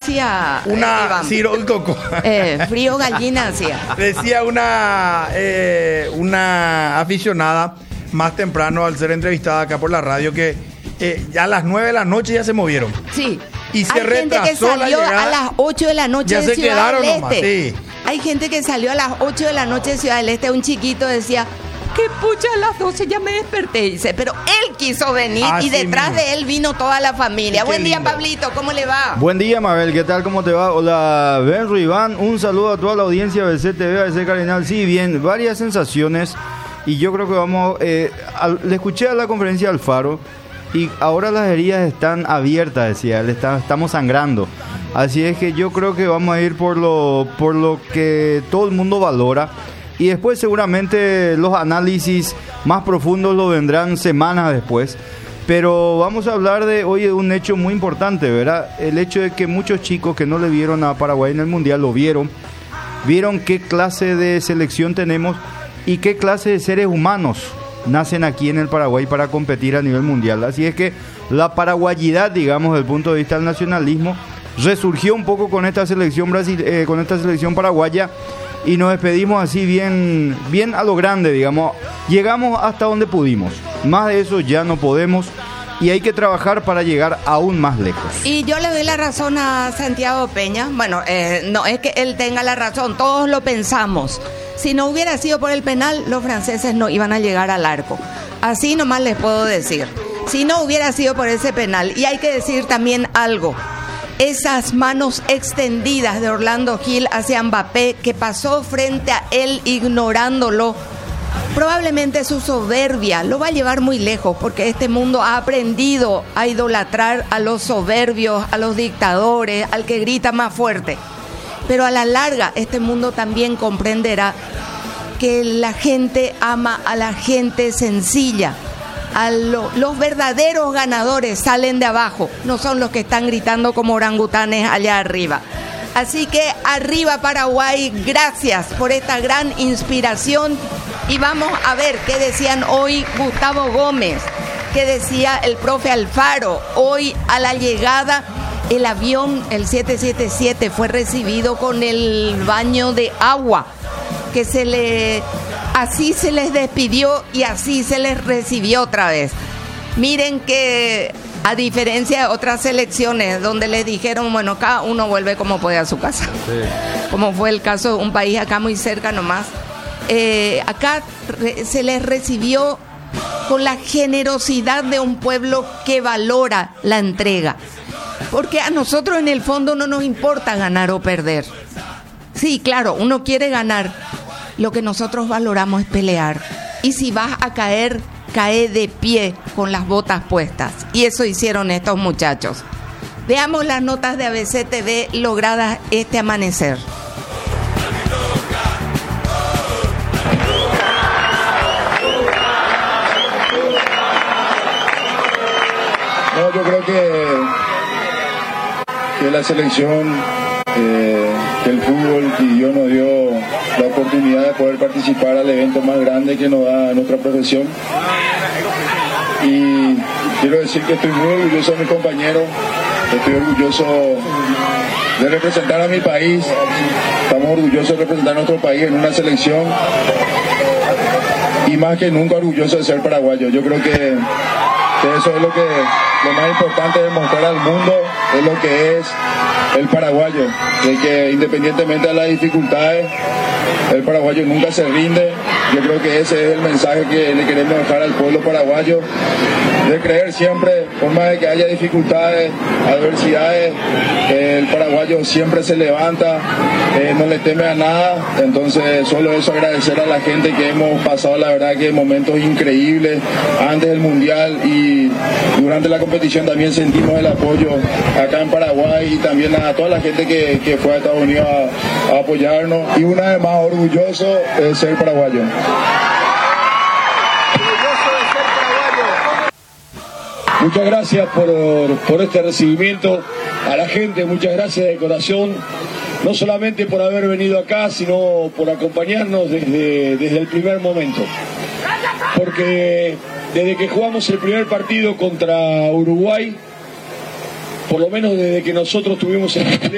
decía Una Ciro y Coco. frío gallina hacía. Decía una aficionada más temprano al ser entrevistada acá por la radio que ya a las 9 de la noche ya se movieron. Sí. Y se hay gente que retrasó la salió llegada. a las 8 de la noche Ya de se Ciudad quedaron del nomás, Este. sí. Hay gente que salió a las 8 de la noche de Ciudad del Este. Un chiquito decía, qué pucha, a las 12 ya me desperté. Dice, pero él quiso venir Así y detrás mismo. de él vino toda la familia. Qué Buen día, lindo. Pablito, ¿cómo le va? Buen día, Mabel, ¿qué tal? ¿Cómo te va? Hola, Benro Iván, un saludo a toda la audiencia de CTV, ABC Cardinal. Sí, bien, varias sensaciones y yo creo que vamos, le escuché a la conferencia de Alfaro y ahora las heridas están abiertas, decía él, estamos sangrando. Así es que yo creo que vamos a ir por lo que todo el mundo valora. Y después seguramente los análisis más profundos lo vendrán semanas después. Pero vamos a hablar de hoy de un hecho muy importante, ¿verdad? El hecho de que muchos chicos que no le vieron a Paraguay en el Mundial lo vieron qué clase de selección tenemos y qué clase de seres humanos nacen aquí en el Paraguay para competir a nivel mundial. Así es que la paraguayidad, digamos, desde el punto de vista del nacionalismo, resurgió un poco con esta selección con esta selección paraguaya. Y nos despedimos así bien a lo grande, digamos. Llegamos hasta donde pudimos. Más de eso ya no podemos. Y hay que trabajar para llegar aún más lejos. Y yo le doy la razón a Santiago Peña. Bueno, no es que él tenga la razón, todos lo pensamos. Si no hubiera sido por el penal, los franceses no iban a llegar al arco. Así nomás les puedo decir. Si no hubiera sido por ese penal. Y hay que decir también algo. Esas manos extendidas de Orlando Gil hacia Mbappé, que pasó frente a él ignorándolo, probablemente su soberbia lo va a llevar muy lejos, porque este mundo ha aprendido a idolatrar a los soberbios, a los dictadores, al que grita más fuerte. Pero a la larga este mundo también comprenderá que la gente ama a la gente sencilla. Los verdaderos ganadores salen de abajo, no son los que están gritando como orangutanes allá arriba. Así que arriba Paraguay, gracias por esta gran inspiración. Y vamos a ver qué decían hoy Gustavo Gómez, qué decía el profe Alfaro. Hoy a la llegada el avión, el 777, fue recibido con el baño de agua, que así se les despidió y así se les recibió otra vez. Miren que a diferencia de otras selecciones donde les dijeron, bueno, cada uno vuelve como puede a su casa. Sí. Como fue el caso de un país acá muy cerca nomás. Acá se les recibió con la generosidad de un pueblo que valora la entrega. Porque a nosotros en el fondo no nos importa ganar o perder. Sí, claro, uno quiere ganar. Lo que nosotros valoramos es pelear. Y si vas a caer, cae de pie con las botas puestas. Y eso hicieron estos muchachos. Veamos las notas de ABC TV logradas este amanecer. No, yo creo que la selección, que el fútbol y Dios nos dio la oportunidad de poder participar al evento más grande que nos da nuestra profesión. Y quiero decir que estoy muy orgulloso de mi compañero, estoy orgulloso de representar a mi país, estamos orgullosos de representar a nuestro país en una selección y más que nunca orgulloso de ser paraguayo. Yo creo que eso es lo más importante de mostrar al mundo, es lo que es el paraguayo, de que independientemente de las dificultades, el paraguayo nunca se rinde. Yo creo que ese es el mensaje que le queremos dejar al pueblo paraguayo, de creer siempre, por más de que haya dificultades, adversidades, el paraguayo siempre se levanta, no le teme a nada. Entonces solo eso, agradecer a la gente que hemos pasado, la verdad que momentos increíbles antes del mundial y durante la competición también sentimos el apoyo acá en Paraguay y también a toda la gente que fue a Estados Unidos a apoyarnos, y una vez más orgulloso de ser paraguayo. Muchas gracias por este recibimiento a la gente, muchas gracias de corazón, no solamente por haber venido acá, sino por acompañarnos desde el primer momento. Porque desde que jugamos el primer partido contra Uruguay, por lo menos desde que nosotros tuvimos el